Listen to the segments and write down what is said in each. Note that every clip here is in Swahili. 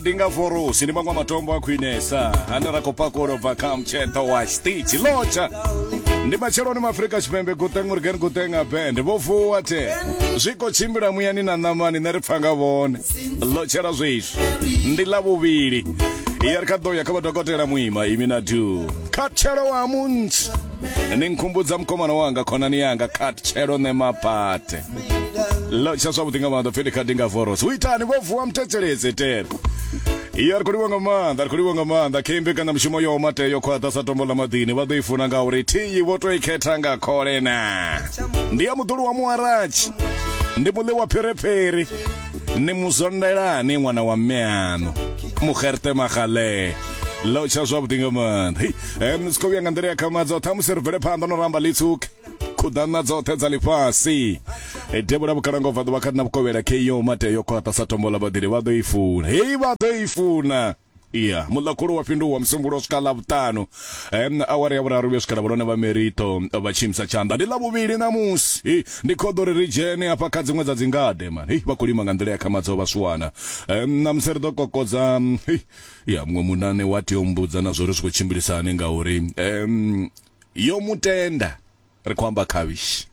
Dinga Vorusi ni mangwa matombo akuinesa anara kopakoro vakam cheto wa stitch locha ndi machero ni mafrika chipembe kutengurgen kutenga band vofuwa te zviko chimbira muyani na namani neripfanga vone lochera zvisho ndi lavuviri yarikadoya kavatokotera muima imina du kachero wa munchi ninkumbudza mkomana wanga konani yanga kachero nemapate locha swabudinga mando fili Dinga Vorusi uitani vofuwa mtechereze tere Iyar kuliwanga manda kembe kana mshimo yo mate yo kwa dasa tombola madini vadoifuna nga uriti voto iketanga korena ndiya mudulu wa muarachi ndi mule wa pereperi ni muzondelani mwana wa meano mukherte makhale locha zwabudinga manda skovyanga ndere kamadzo tamuservere panda no ramba litsuke kudana zote zalipasi debora bukarango vadu wakana bukovera keyo mate yo kwa dasa tombola madini vadoifuna vadoifuna iya mulakuru wa pindu wa msumbulo skala butano awari abara rubyo skala borone ba merito abachimsa chanda ndi labubiri na musi ndikodore region apakazi mweza zingade man bakulima ngandele kamazo baswana namserdo kokoza iya mwomunane wati ombuza nazo rusiko chimbilisane ngauri yo mutenda rikwamba kabishi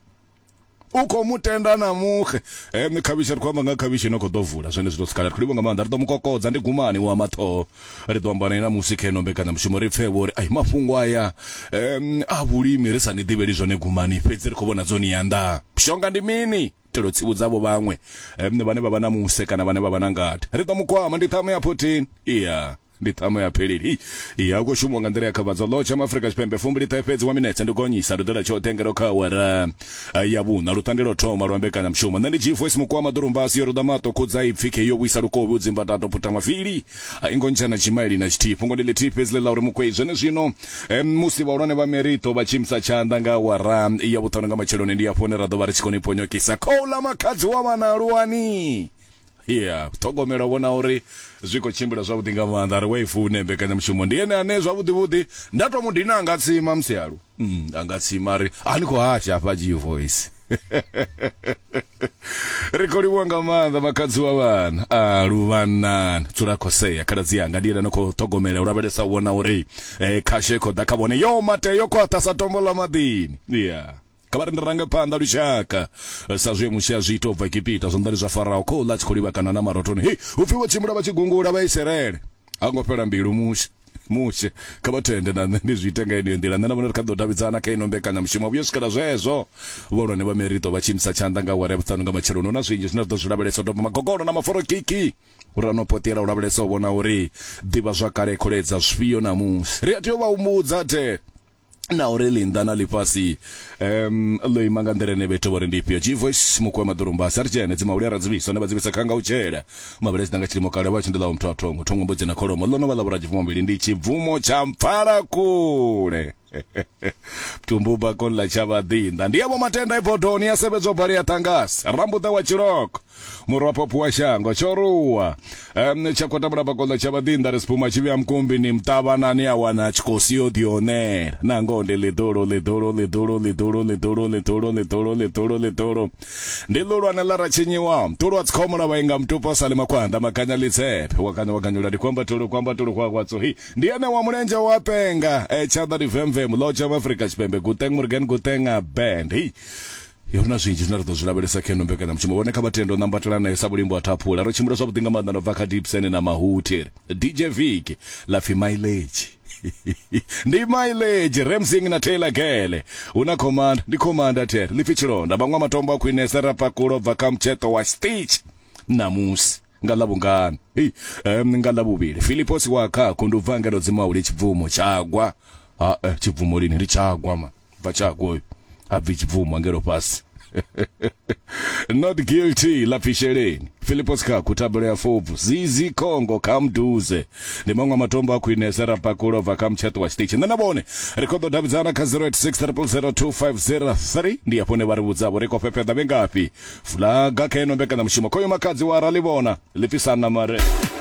uko mutenda na muhe kabishi rikwamba nga kabishi noko dovula zvene zvinosikala kulibonga manda rito mukokodza ndi gumani wa mato ridombana na musike nombeka na mshumo ripfevo ai mafungo aya abulimi risani diveli zvone gumani pedzi rikobona zoni yanda pshonga ndi mini tero tsibu dzavo vamwe vane baba na museka na vane baba na ngati rito mukwama ndi tamo ya Putin iya nditamo ya peliri iya ko shumo ngandere yakavaza locha mafrika chipembe fumbiri taipedzi wa minetse ndikonyisa ndodola chotengero kawara yabuna rutandiro toma rwambeka na mshuma ndani chifu mukwa madurumbasi yorodamato kudza ipfike yo wisa rukovu udzimba tato puta mafiri ingonjana chimaili na chitipu ngondile tipes le laure mukwezwe nezvino musi vaurone va merito vachimsa chanda nga wara ya butano nga macheloni ndi yaponera do vari chikoni ponyokisa kola makadzi wa vanaruwani yeah togomera wona uri zviko chimbira zvabudinga manda ari waifune mbekanya mshumo ndiyene ane zvabudibudi ndato mudina angatsima msiyaru angatsima ari aniko hacha apa G-Voice rikori wanga manda makadzi wa vana aruvanana turakoseya kadzi yanga ndiyena noko togomera urabelesa wona uri kasheko dakabone yo mate yoko atasatombola madini yeah kabarindrange panda lushaka sazwe mushya zvito vakipita zondari za farao ko la tsikoliwa kana na marotoni ufiwa chimura vachigungura vaisraeli angopera mbilu mushe kabatende na ndizvitenga ine ndira nana vona rikadodavidzana kainombeka na mshimo vyosikala zvezo vorone va merito vachimsa chanda nga ware butano nga macherono na zvinji zvinodozvirabelesa ndo magogoro na maforo kiki uranopotera urabelesa vona uri diva zvakare koledza zvio na musi riatio vaumudza te na urelinda na lipasi loyi mangandere nebeto bore ndipyo G-Voice mukwe madurumbasi arjene dzimauli aradzivisa nebadzivisa kanga uchera mabelezi nanga chilimo kale bachindela umtwatongo tongo mbodzi na kolomo lono balabura chivumo mbili ndi chivumo cha mpfala kule tumbuba kola chavadinda ndiyabo matenda ipodoni yasebezo bari yatangasa rambuta wa chiroko murapopu wa shango choruwa chakota mrapa kola chavadinda respuma chivya mkumbi ni mtabanani ya wana chikosio dionera nangonde lidoro ndiluru analara chinyiwa mturu watsikomura wainga mtupo salima kwanda makanya litsepe wakanyula di kwamba turu kwa kwatsohi ndiyana wa murenja wapenga chada rivemve mlocha mafrika chipembe guteng murgen gutenga band yona zvinji zvinarito zvirabelesa kenombeka na mchimo woneka batendo nambatalana esabulimbo atapula ro chimuro zvabudinga madano vaka dipsene na mahuter DJ Vic la fi mileage ndi mileage remsing na Taylor Gele una command ndi commander ter lifichironda bangwa matombo akuinesa rapakuro vaka mcheto wa stitch namusi ngalabungana ngalabubile Philipos waka kunduvanga rodzimauli chivumo chagwa chivumo lini richagwa ma vachagwa avichivumo ngero pasi not guilty la fishereni Philipos ka kutabelea fovu zizi Kongo kamduze ni mangwa matombo akuinesa rapakuro vaka mcheto wa stitch ndanabone rekodo davizana ka 0860002503 ndi yapone varibuzavo reko pepe da bengapi flaga kenombeka na mshimo koyo makadzi wa ralibona lifisana mare